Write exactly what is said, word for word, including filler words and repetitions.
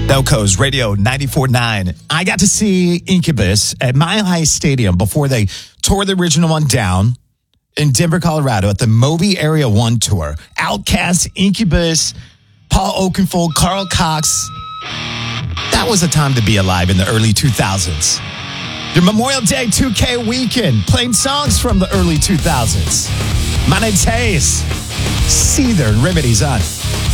Delco's Radio ninety-four point nine. I got to see Incubus at Mile High Stadium before they tore the original one down in Denver, Colorado at the Moby Area one tour. Outkast, Incubus, Paul Oakenfold, Carl Cox. That was a time to be alive in the early two thousands. Your Memorial Day two K weekend, playing songs from the early two thousands. My name's Hayes. Seether and Remedies on